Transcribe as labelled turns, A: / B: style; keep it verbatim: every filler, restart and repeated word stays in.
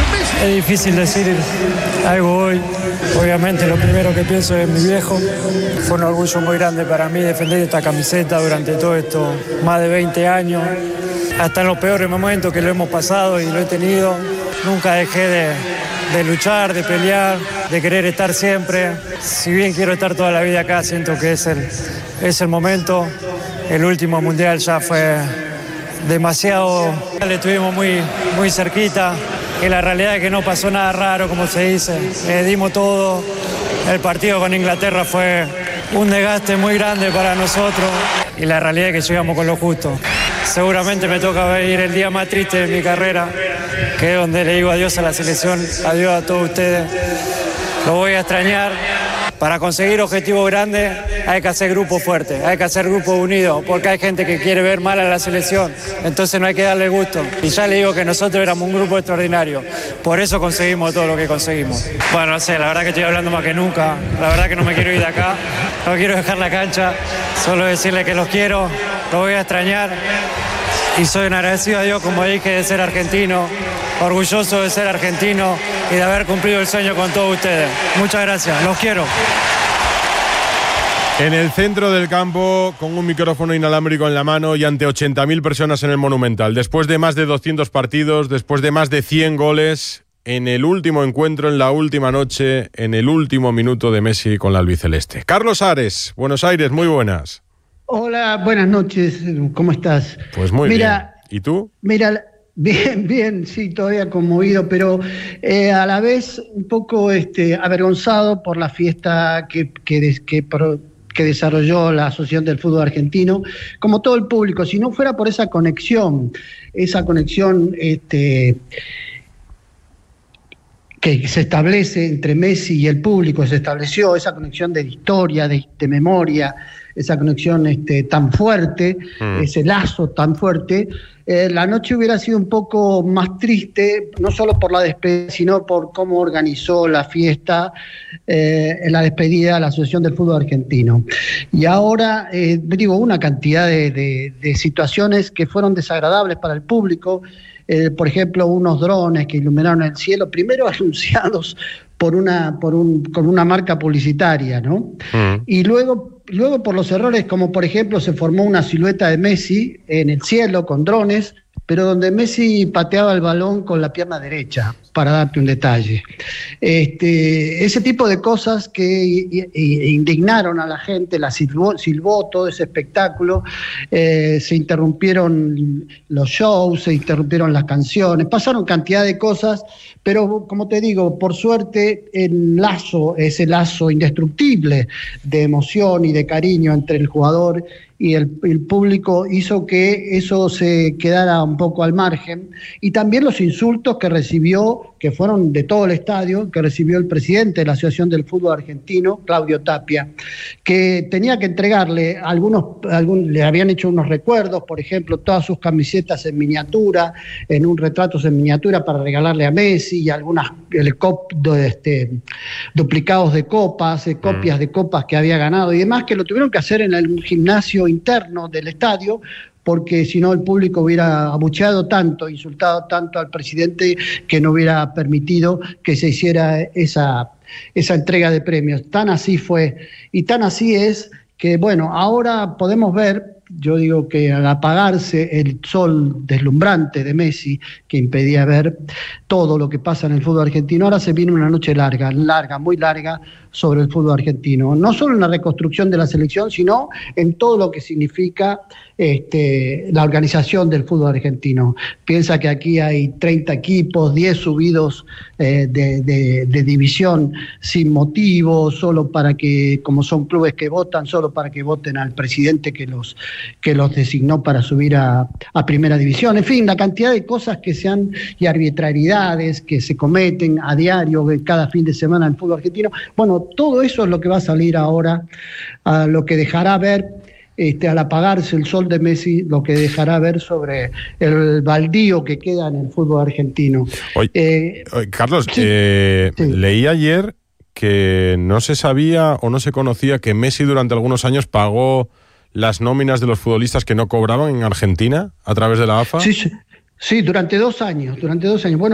A: Es difícil decir algo hoy. Obviamente lo primero que pienso es mi viejo. Fue un orgullo muy grande para mí defender esta camiseta durante todo esto, más de veinte años. Hasta en los peores momentos que lo hemos pasado y lo he tenido, nunca dejé de, de luchar, de pelear, de querer estar siempre. Si bien quiero estar toda la vida acá, siento que es el, es el momento. El último mundial ya fue demasiado, le estuvimos muy, muy cerquita. Y la realidad es que no pasó nada raro, como se dice. Le dimos todo. El partido con Inglaterra fue un desgaste muy grande para nosotros. Y la realidad es que llegamos con lo justo. Seguramente me toca vivir el día más triste de mi carrera, que es donde le digo adiós a la selección, adiós a todos ustedes. Lo voy a extrañar. Para conseguir objetivos grandes hay que hacer grupos fuertes, hay que hacer grupos unidos, porque hay gente que quiere ver mal a la selección, entonces no hay que darle gusto. Y ya le digo que nosotros éramos un grupo extraordinario, por eso conseguimos todo lo que conseguimos. Bueno, no sé, la verdad que estoy hablando más que nunca, la verdad que no me quiero ir de acá, no quiero dejar la cancha, solo decirle que los quiero, los voy a extrañar y soy un agradecido a Dios, como dije, de ser argentino, orgulloso de ser argentino y de haber cumplido el sueño con todos ustedes. Muchas gracias, los quiero.
B: En el centro del campo, con un micrófono inalámbrico en la mano y ante ochenta mil personas en el Monumental. Después de más de doscientos partidos, después de más de cien goles, en el último encuentro, en la última noche, en el último minuto de Messi con la albiceleste. Carlos Ares, Buenos Aires, muy buenas.
C: Hola, buenas noches, ¿cómo estás?
B: Pues muy
C: mira,
B: bien. ¿Y tú?
C: Mira, bien, bien, sí, todavía conmovido, pero eh, a la vez un poco este, avergonzado por la fiesta que, que, que, que desarrolló la Asociación del Fútbol Argentino, como todo el público. Si no fuera por esa conexión, esa conexión este, que se establece entre Messi y el público, se estableció esa conexión de historia, de, de memoria, esa conexión este, tan fuerte, mm. ese lazo tan fuerte, eh, la noche hubiera sido un poco más triste, no solo por la despedida, sino por cómo organizó la fiesta, eh, en la despedida de la Asociación del Fútbol Argentino. Y ahora, eh, digo, una cantidad de, de, de situaciones que fueron desagradables para el público, eh, por ejemplo, unos drones que iluminaron el cielo, primero anunciados por una, por un, con una marca publicitaria, ¿no? Mm. Y luego, luego por los errores, como por ejemplo se formó una silueta de Messi en el cielo con drones, pero donde Messi pateaba el balón con la pierna derecha, para darte un detalle. Este, ese tipo de cosas que indignaron a la gente, la silbó, silbó todo ese espectáculo, eh, se interrumpieron los shows, se interrumpieron las canciones, pasaron cantidad de cosas, pero como te digo, por suerte el lazo, ese lazo indestructible de emoción y de cariño entre el jugador y el, el público hizo que eso se quedara un poco al margen, y también los insultos que recibió, que fueron de todo el estadio, que recibió el presidente de la Asociación del Fútbol Argentino, Claudio Tapia, que tenía que entregarle algunos, algún, le habían hecho unos recuerdos, por ejemplo, todas sus camisetas en miniatura, en un retratos en miniatura para regalarle a Messi, y algunas el cop, este, duplicados de copas, eh, copias mm. de copas que había ganado y demás, que lo tuvieron que hacer en el gimnasio interno del estadio, porque si no el público hubiera abucheado tanto, insultado tanto al presidente, que no hubiera permitido que se hiciera esa, esa entrega de premios. Tan así fue, y tan así es que, bueno, ahora podemos ver, yo digo que al apagarse el sol deslumbrante de Messi, que impedía ver todo lo que pasa en el fútbol argentino, ahora se viene una noche larga, larga, muy larga, sobre el fútbol argentino. No solo en la reconstrucción de la selección, sino en todo lo que significa este, la organización del fútbol argentino. Piensa que aquí hay treinta equipos, diez subidos eh, de, de, de división sin motivo, solo para que, como son clubes que votan, solo para que voten al presidente que los, que los designó para subir a, a primera división. En fin, la cantidad de cosas que se han, y arbitrariedades que se cometen a diario, cada fin de semana en el fútbol argentino. Bueno, todo eso es lo que va a salir ahora, a lo que dejará ver, este, al apagarse el sol de Messi, lo que dejará ver sobre el baldío que queda en el fútbol argentino.
B: Oye, eh, Carlos, sí, eh, sí. leí ayer que no se sabía o no se conocía que Messi durante algunos años pagó las nóminas de los futbolistas que no cobraban en Argentina a través de la A F A.
C: Sí, sí, sí, durante dos años, durante dos años. Bueno,